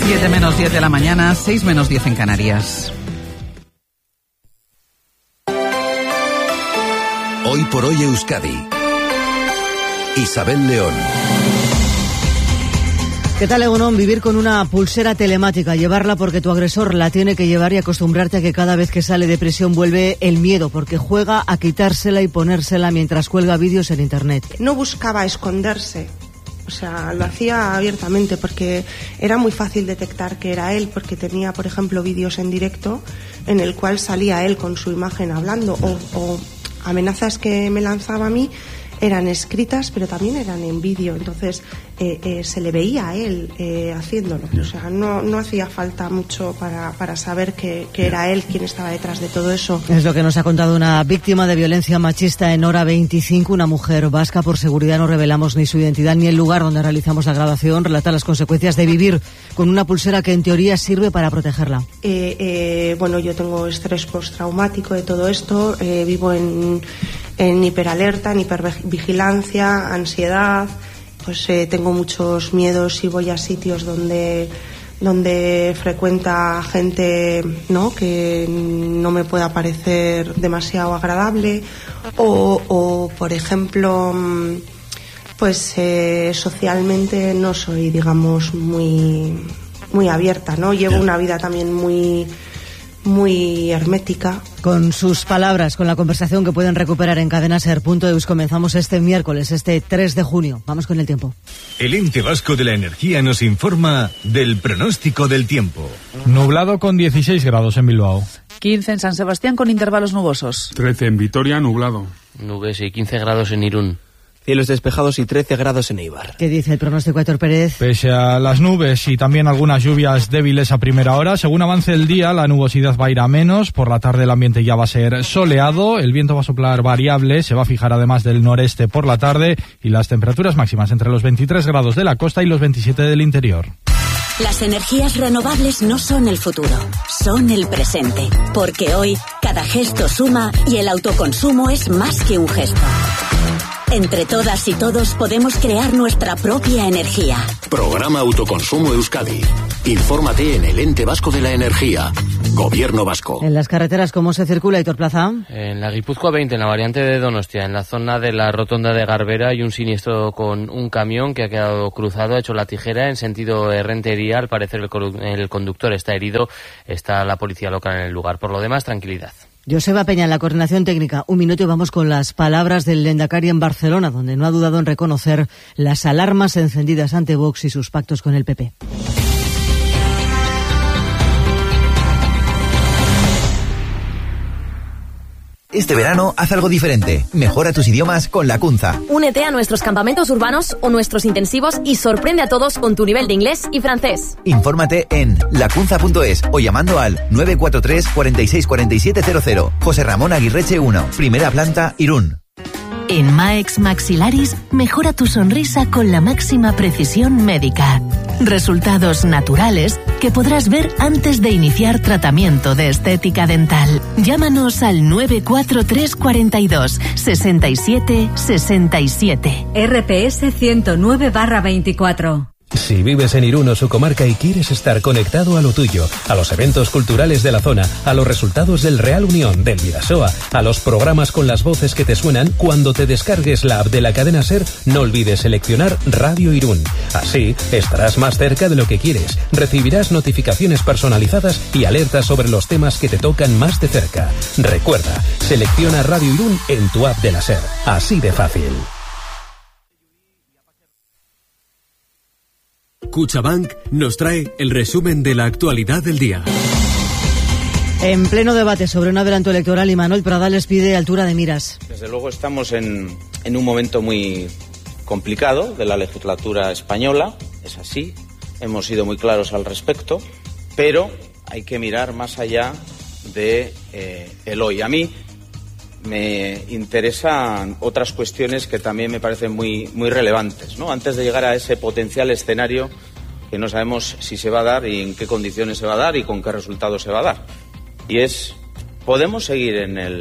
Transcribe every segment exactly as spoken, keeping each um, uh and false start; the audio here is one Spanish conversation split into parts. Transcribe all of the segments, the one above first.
siete menos diez de la mañana, seis menos diez en Canarias. Hoy por hoy Euskadi. Isabel León. ¿Qué tal, Egunon? Vivir con una pulsera telemática, llevarla porque tu agresor la tiene que llevar y acostumbrarte a que cada vez que sale de prisión vuelve el miedo, porque juega a quitársela y ponérsela mientras cuelga vídeos en internet. No buscaba esconderse, o sea, lo hacía abiertamente porque era muy fácil detectar que era él, porque tenía, por ejemplo, vídeos en directo en el cual salía él con su imagen hablando o, o amenazas que me lanzaba a mí. Eran escritas, pero también eran en vídeo, entonces eh, eh, se le veía a él eh, haciéndolo. O sea, no, no hacía falta mucho para, para saber que, que era él quien estaba detrás de todo eso. Es lo que nos ha contado una víctima de violencia machista en Hora veinticinco, una mujer vasca. Por seguridad no revelamos ni su identidad ni el lugar donde realizamos la grabación. Relata las consecuencias de vivir con una pulsera que en teoría sirve para protegerla. Eh, eh, bueno, yo tengo estrés postraumático de todo esto, eh, vivo en... en hiperalerta, en hipervigilancia, ansiedad, pues eh, tengo muchos miedos si voy a sitios donde donde frecuenta gente, ¿no?, que no me pueda parecer demasiado agradable o, o por ejemplo, pues eh, socialmente no soy, digamos, muy muy abierta, ¿no? Llevo una vida también muy muy hermética. Con sus palabras, con la conversación que pueden recuperar en cadena ser punto eus, comenzamos este miércoles, este tres de junio. Vamos con el tiempo. El Ente Vasco de la Energía nos informa del pronóstico del tiempo. Nublado con dieciséis grados en Bilbao. quince en San Sebastián con intervalos nubosos. trece en Vitoria, nublado. Nubes y quince grados en Irún. Cielos despejados y trece grados en Eibar. ¿Qué dice el pronóstico, Héctor Pérez? Pese a las nubes y también algunas lluvias débiles a primera hora, según avance el día, la nubosidad va a ir a menos. Por la tarde el ambiente ya va a ser soleado. El viento va a soplar variable. Se va a fijar además del noreste por la tarde. Y las temperaturas máximas entre los veintitrés grados de la costa y los veintisiete del interior. Las energías renovables no son el futuro, son el presente. Porque hoy, cada gesto suma y el autoconsumo es más que un gesto. Entre todas y todos podemos crear nuestra propia energía. Programa Autoconsumo Euskadi. Infórmate en el Ente Vasco de la Energía. Gobierno Vasco. En las carreteras, ¿cómo se circula, Héctor Plaza? En la Guipúzcoa veinte, en la variante de Donostia, en la zona de la rotonda de Garbera, hay un siniestro con un camión que ha quedado cruzado, ha hecho la tijera en sentido Errentería. Al parecer el, co- el conductor está herido, está la policía local en el lugar. Por lo demás, tranquilidad. Joseba Peña, en la coordinación técnica. Un minuto y vamos con las palabras del Lehendakari en Barcelona, donde no ha dudado en reconocer las alarmas encendidas ante Vox y sus pactos con el P P. Este verano, haz algo diferente. Mejora tus idiomas con Lacunza. Únete a nuestros campamentos urbanos o nuestros intensivos y sorprende a todos con tu nivel de inglés y francés. Infórmate en lacunza punto es o llamando al nueve cuatro tres, cuarenta y seis, cuarenta y siete cero cero. José Ramón Aguirreche uno, primera planta, Irún. En Maex Maxilaris, mejora tu sonrisa con la máxima precisión médica. Resultados naturales que podrás ver antes de iniciar tratamiento de estética dental. Llámanos al nueve cuatro tres, cuarenta y dos, sesenta y siete, sesenta y siete. R P S ciento nueve barra veinticuatro. Si vives en Irún o su comarca y quieres estar conectado a lo tuyo, a los eventos culturales de la zona, a los resultados del Real Unión, del Bidasoa, a los programas con las voces que te suenan, cuando te descargues la app de la cadena SER, no olvides seleccionar Radio Irún. Así, estarás más cerca de lo que quieres, recibirás notificaciones personalizadas y alertas sobre los temas que te tocan más de cerca. Recuerda, selecciona Radio Irún en tu app de la SER. Así de fácil. Cuchabank nos trae el resumen de la actualidad del día. En pleno debate sobre un adelanto electoral, Imanol Pradales pide altura de miras. Desde luego estamos en, en un momento muy complicado de la legislatura española, es así, hemos sido muy claros al respecto, pero hay que mirar más allá de eh, el hoy. A mí me interesan otras cuestiones que también me parecen muy, muy relevantes, ¿no? Antes de llegar a ese potencial escenario que no sabemos si se va a dar y en qué condiciones se va a dar y con qué resultados se va a dar. Y es, ¿podemos seguir en el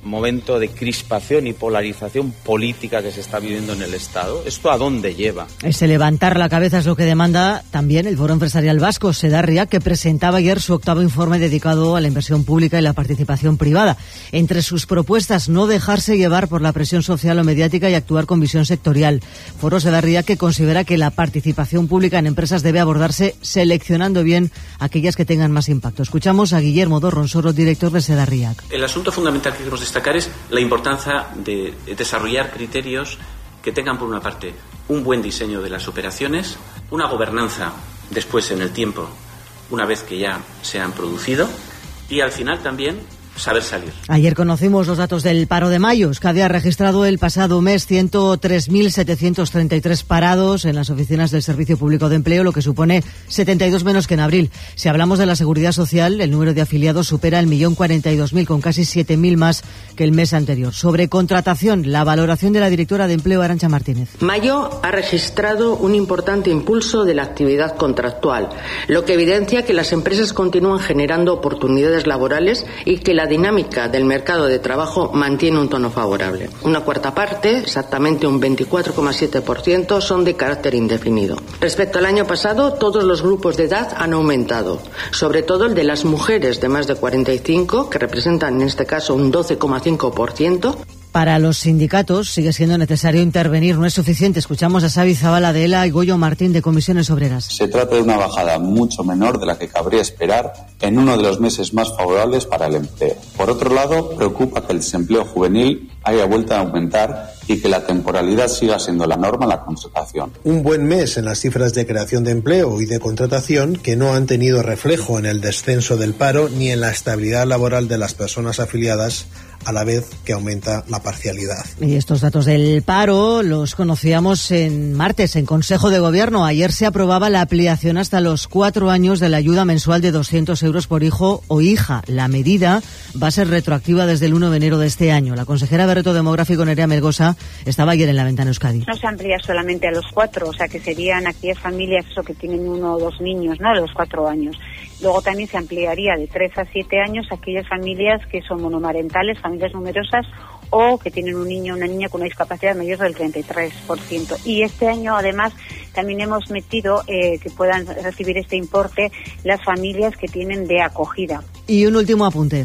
momento de crispación y polarización política que se está viviendo en el Estado? ¿Esto a dónde lleva? Ese levantar la cabeza es lo que demanda también el Foro Empresarial Vasco, Sedarria, que presentaba ayer su octavo informe dedicado a la inversión pública y la participación privada. Entre sus propuestas, no dejarse llevar por la presión social o mediática y actuar con visión sectorial. Foro Sedarria, que considera que la participación pública en empresas debe abordarse seleccionando bien aquellas que tengan más impacto. Escuchamos a Guillermo Dorronsoro, director de Sedarria. El asunto fundamental que queremos destacar es la importancia de desarrollar criterios que tengan, por una parte, un buen diseño de las operaciones, una gobernanza después en el tiempo, una vez que ya se han producido, y al final también saber salir. Ayer conocimos los datos del paro de mayo. Euskadi ha registrado el pasado mes ciento tres mil setecientos treinta y tres parados en las oficinas del Servicio Público de Empleo, lo que supone setenta y dos menos que en abril. Si hablamos de la Seguridad Social, el número de afiliados supera el millón cuarenta y dos mil, con casi siete mil más que el mes anterior. Sobre contratación, la valoración de la directora de Empleo, Arantxa Martínez. Mayo ha registrado un importante impulso de la actividad contractual, lo que evidencia que las empresas continúan generando oportunidades laborales y que la La dinámica del mercado de trabajo mantiene un tono favorable. Una cuarta parte, exactamente un veinticuatro coma siete por ciento, son de carácter indefinido. Respecto al año pasado, todos los grupos de edad han aumentado, sobre todo el de las mujeres de más de cuarenta y cinco, que representan en este caso un doce coma cinco por ciento. Para los sindicatos sigue siendo necesario intervenir, no es suficiente. Escuchamos a Xavi Zabala de ELA y Goyo Martín de Comisiones Obreras. Se trata de una bajada mucho menor de la que cabría esperar en uno de los meses más favorables para el empleo. Por otro lado, preocupa que el desempleo juvenil haya vuelto a aumentar y que la temporalidad siga siendo la norma en la contratación. Un buen mes en las cifras de creación de empleo y de contratación que no han tenido reflejo en el descenso del paro ni en la estabilidad laboral de las personas afiliadas, a la vez que aumenta la parcialidad. Y estos datos del paro los conocíamos en martes en Consejo de Gobierno. Ayer se aprobaba la ampliación hasta los cuatro años de la ayuda mensual de doscientos euros por hijo o hija. La medida va a ser retroactiva desde el uno de enero de este año. La consejera de Reto Demográfico, Nerea Melgosa, estaba ayer en La Ventana Euskadi. No se amplía solamente a los cuatro, o sea que serían aquellas familias eso que tienen uno o dos niños, ¿no?, a los cuatro años. Luego también se ampliaría de tres a siete años a aquellas familias que son monomarentales, familias numerosas, o que tienen un niño o una niña con una discapacidad mayor del treinta y tres por ciento. Y este año, además, también hemos metido eh, que puedan recibir este importe las familias que tienen de acogida. Y un último apunte.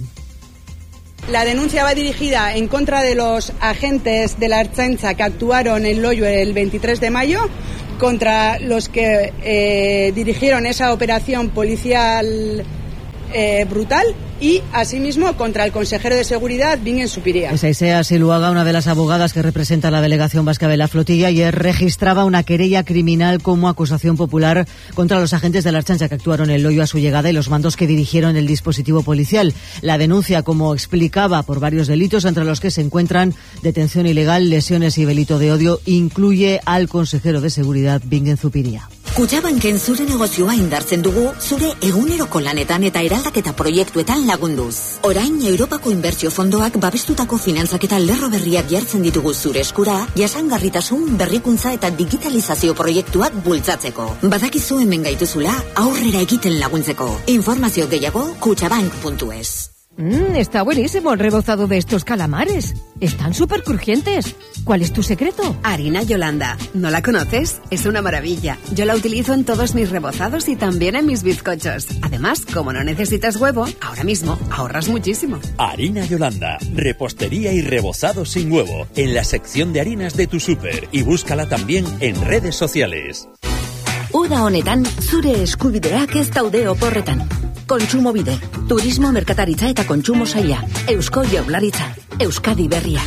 La denuncia va dirigida en contra de los agentes de la Ertzaintza que actuaron en Loio el veintitrés de mayo, contra los que eh, dirigieron esa operación policial eh, brutal, y asimismo contra el consejero de seguridad, Bingen Zupiria. Esa Isea Siluaga, una de las abogadas que representa a la delegación vasca de la flotilla, ayer registraba una querella criminal como acusación popular contra los agentes de la Ertzaintza que actuaron en Loio a su llegada y los mandos que dirigieron el dispositivo policial. La denuncia, como explicaba, por varios delitos, entre los que se encuentran detención ilegal, lesiones y delito de odio, incluye al consejero de seguridad, Bingen Zupiria. Kutxabanken zure negozioa indartzen dugu, zure eguneroko lanetan eta eraldaketa proiektuetan lagunduz. Orain, Europako Inbertsio Fondoak babestutako finantzaketa lerro berriak jartzen ditugu zure eskura, jasangarritasun, berrikuntza eta digitalizazio proiektuak bultzatzeko. Badakizu hemen gaituzula, aurrera egiten laguntzeko. Informazio gehiago, kutxabank puntu es. Mmm, está buenísimo el rebozado de estos calamares. Están súper crujientes. ¿Cuál es tu secreto? Harina Yolanda. ¿No la conoces? Es una maravilla. Yo la utilizo en todos mis rebozados y también en mis bizcochos. Además, como no necesitas huevo, ahora mismo ahorras muchísimo. Harina Yolanda. Repostería y rebozado sin huevo. En la sección de harinas de tu súper. Y búscala también en redes sociales. Uda honetan, zure eskubideak ez daude oporretan. Kontsumobide, turismo, merkataritza eta kontsumo saila. Eusko Jaurlaritza, Euskadi Berria.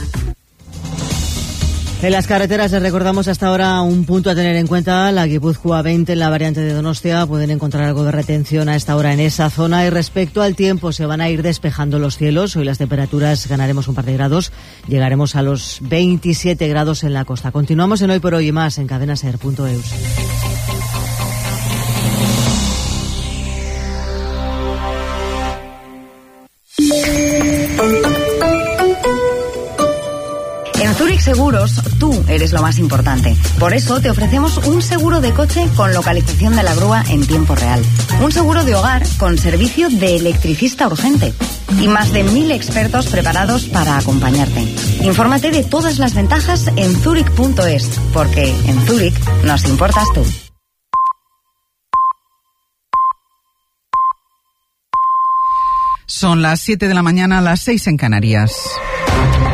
En las carreteras les recordamos hasta ahora un punto a tener en cuenta, la Guipúzcoa veinte en la variante de Donostia. Pueden encontrar algo de retención a esta hora en esa zona. Y respecto al tiempo, se van a ir despejando los cielos. Hoy las temperaturas ganaremos un par de grados. Llegaremos a los veintisiete grados en la costa. Continuamos en Hoy por Hoy y más en cadena ser punto eus. En Zurich se seguros, tú eres lo más importante. Por eso te ofrecemos un seguro de coche con localización de la grúa en tiempo real. Un seguro de hogar con servicio de electricista urgente. Y más de mil expertos preparados para acompañarte. Infórmate de todas las ventajas en Zurich punto es, porque en Zurich nos importas tú. Son las siete de la mañana, las seis en Canarias.